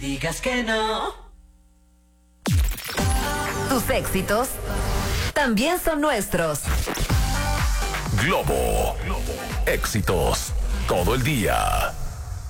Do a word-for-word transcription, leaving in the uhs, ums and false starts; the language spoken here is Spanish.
digas que no. Tus éxitos también son nuestros. Globo. Éxitos todo el día.